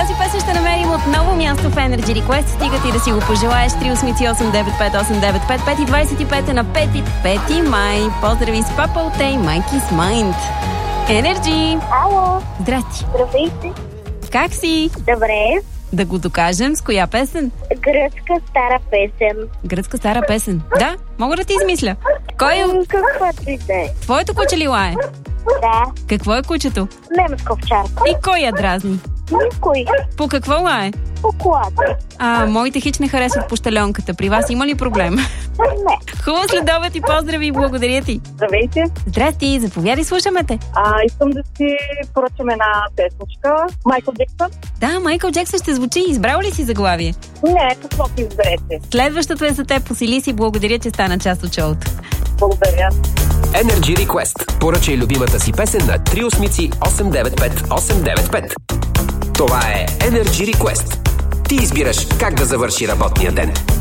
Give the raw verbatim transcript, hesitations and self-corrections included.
Тази песен ще намерим отново място в Energy Request. Стига ти да си го пожелаеш. Три осмици осем девет пет осем девет пет пет и двадесет и пет на пети, пети май. Поздрави с Папа Отей, Майкис Майнд. Energy! Ало! Здрасти! Здравейте! Как си? Добре. Да го докажем с коя песен? Гръцка стара песен. Гръцка стара песен. Да, мога да ти измисля. Кой е? Каквато и да е. Твоето куче ли лае? Да. Какво е кучето? Немска овчарка. И кой я дразни? Никой. По какво лае? По колата. А, моите хич не харесват пощаленката. При вас има ли проблем? Не. Хубаво следобед и поздрави и благодаря ти. Здравейте. Здрасти, заповядай, слушаме те. А, искам да си поръчам една песничка. Майкъл Джексън. Да, Майкъл Джексън ще звучи. Избрал ли си заглавие? Не, каквото изберете. Следващото е за теб. Посили си. Благодаря, че стана част от шоуто. Благодаря. Energy Request. Поръчай любимата си песен на три осмици осем девет пет осем девет пет. Това е Energy Request. Ти избираш как да завърши работния ден.